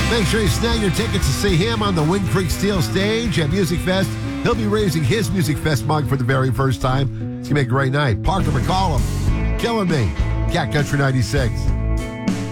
Make sure you snag your tickets to see him on the Wind Creek Steel stage at Music Fest. He'll be raising his Music Fest mug for the very first time. It's going to be a great night. Parker McCollum, Killing Me, Cat Country 96.